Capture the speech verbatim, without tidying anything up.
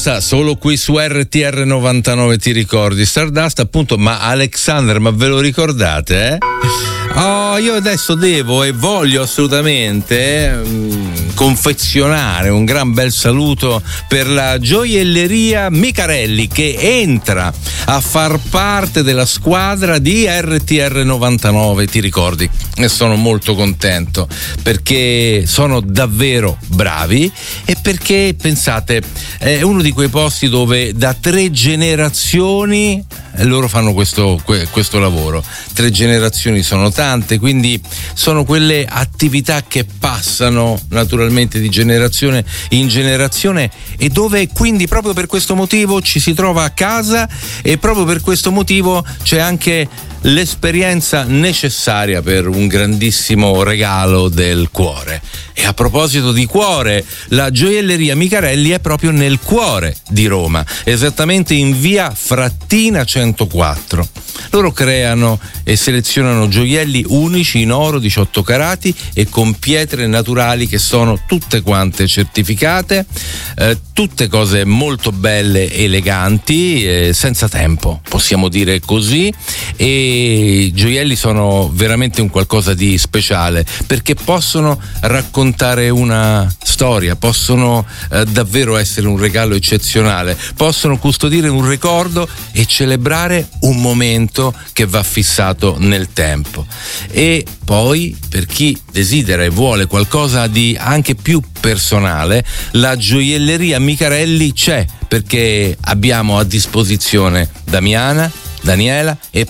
Solo qui su R T R novantanove, ti ricordi Stardust, appunto. Ma Alexander, ma ve lo ricordate, eh? Oh, io adesso devo e voglio assolutamente mh, confezionare un gran bel saluto per la gioielleria Micarelli, che entra a far parte della squadra di R T R novantanove, ti ricordi? E sono molto contento perché sono davvero bravi e perché, pensate, è uno di quei posti dove da tre generazioni loro fanno questo, questo lavoro. Tre generazioni sono tante, quindi sono quelle attività che passano naturalmente di generazione in generazione e dove quindi proprio per questo motivo ci si trova a casa e proprio per questo motivo c'è anche l'esperienza necessaria per un grandissimo regalo del cuore. E a proposito di cuore, la gioielleria Micarelli è proprio nel cuore di Roma, esattamente in via Frattina centoquattro. Loro creano e selezionano gioielli unici in oro diciotto carati e con pietre naturali che sono tutte quante certificate, eh, tutte cose molto belle, eleganti, eh, senza tempo, possiamo dire così. E i gioielli sono veramente un qualcosa di speciale perché possono raccontare una storia, possono eh, davvero essere un regalo eccezionale, possono custodire un ricordo e celebrare un momento che va fissato nel tempo. E poi, per chi desidera e vuole qualcosa di anche più personale, la gioielleria Micarelli c'è, perché abbiamo a disposizione Damiana, Daniela e